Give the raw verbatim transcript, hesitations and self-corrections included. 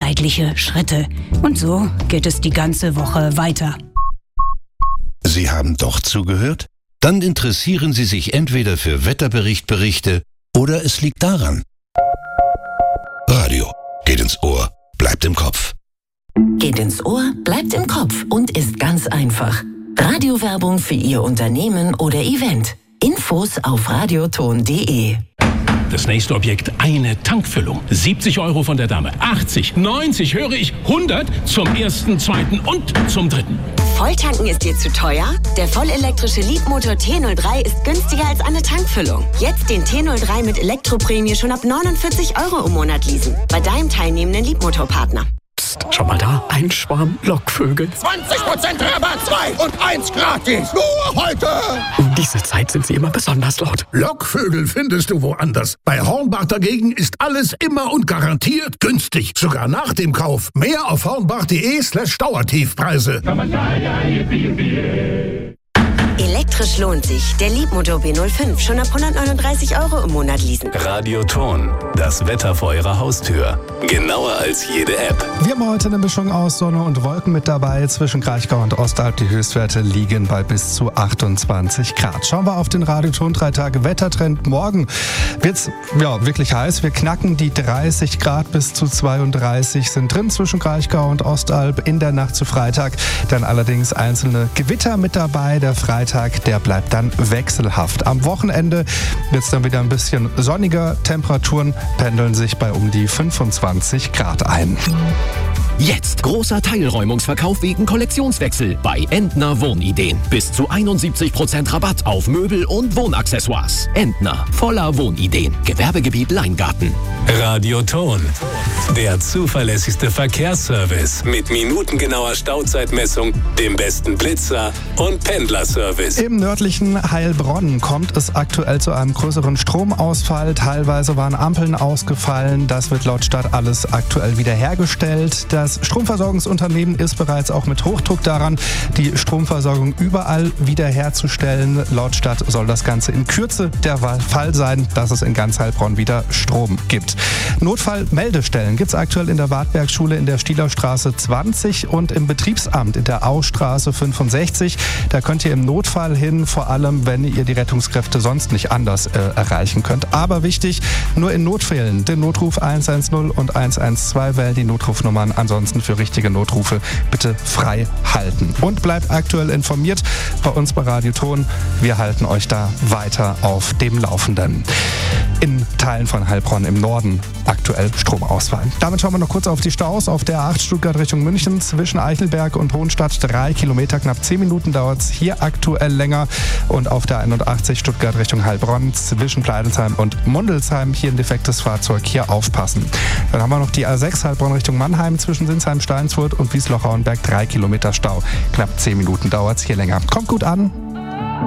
seitliche Schritte. Und so geht es die ganze Woche weiter. Sie haben doch zugehört? Dann interessieren Sie sich entweder für Wetterberichtberichte oder es liegt daran. Radio geht ins Ohr, bleibt im Kopf. Geht ins Ohr, bleibt im Kopf und ist ganz einfach. Radiowerbung für Ihr Unternehmen oder Event. Infos auf radioton punkt de. Das nächste Objekt, eine Tankfüllung. siebzig Euro von der Dame. achtzig, neunzig, höre ich, hundert zum ersten, zweiten und zum dritten. Volltanken ist dir zu teuer? Der vollelektrische Leapmotor T null drei ist günstiger als eine Tankfüllung. Jetzt den T null drei mit Elektroprämie schon ab neunundvierzig Euro im Monat leasen. Bei deinem teilnehmenden Leapmotor-Partner. Psst, schau mal da, ein Schwarm Lockvögel. zwanzig Prozent Rabatt, zwei und eins gratis. Nur heute. Um diese Zeit sind sie immer besonders laut. Lockvögel findest du woanders. Bei Hornbach dagegen ist alles immer und garantiert günstig. Sogar nach dem Kauf. Mehr auf hornbach.de slash Dauertiefpreise. Elektrisch lohnt sich. Der Leapmotor B null fünf schon ab hundertneununddreißig Euro im Monat leasen. Radioton, das Wetter vor Ihrer Haustür. Genauer als jede App. Wir haben heute eine Mischung aus Sonne und Wolken mit dabei. Zwischen Kraichgau und Ostalb die Höchstwerte liegen bei bis zu achtundzwanzig Grad. Schauen wir auf den Radioton drei Tage Wettertrend. Morgen wird's ja wirklich heiß. Wir knacken die dreißig Grad bis zu zweiunddreißig sind drin zwischen Kraichgau und Ostalb in der Nacht zu Freitag. Dann allerdings einzelne Gewitter mit dabei. Der Freitag Der bleibt dann wechselhaft. Am Wochenende wird es dann wieder ein bisschen sonniger. Temperaturen pendeln sich bei um die fünfundzwanzig Grad ein. Jetzt großer Teilräumungsverkauf wegen Kollektionswechsel bei Entner Wohnideen. Bis zu einundsiebzig Prozent Rabatt auf Möbel und Wohnaccessoires. Entner, voller Wohnideen. Gewerbegebiet Leingarten. Radioton, der zuverlässigste Verkehrsservice mit minutengenauer Stauzeitmessung, dem besten Blitzer und Pendlerservice. Im nördlichen Heilbronn kommt es aktuell zu einem größeren Stromausfall. Teilweise waren Ampeln ausgefallen. Das wird laut Stadt alles aktuell wiederhergestellt. Das Stromversorgungsunternehmen ist bereits auch mit Hochdruck daran, die Stromversorgung überall wiederherzustellen. Laut Stadt soll das Ganze in Kürze der Fall sein, dass es in ganz Heilbronn wieder Strom gibt. Notfallmeldestellen gibt es aktuell in der Wartbergschule in der Stielerstraße zwanzig und im Betriebsamt in der Austraße fünfundsechzig. Da könnt ihr im Notfall hin, vor allem wenn ihr die Rettungskräfte sonst nicht anders äh, erreichen könnt. Aber wichtig, nur in Notfällen den Notruf eins eins null und eins eins zwei wählen, die Notrufnummern ansonsten für richtige Notrufe bitte frei halten. Und bleibt aktuell informiert bei uns bei Radioton. Wir halten euch da weiter auf dem Laufenden. In Teilen von Heilbronn im Norden aktuell Stromausfall. Damit schauen wir noch kurz auf die Staus. Auf der A acht Stuttgart Richtung München zwischen Eichelberg und Hohenstadt drei Kilometer, knapp zehn Minuten dauert es hier aktuell länger. Und auf der einundachtzig Stuttgart Richtung Heilbronn zwischen Pleidelsheim und Mundelsheim hier ein defektes Fahrzeug, hier aufpassen. Dann haben wir noch die A sechs Heilbronn Richtung Mannheim zwischen Sinsheim, Steinsfurt und Wiesloch-Auenberg drei Kilometer Stau. Knapp zehn Minuten dauert es hier länger. Kommt gut an.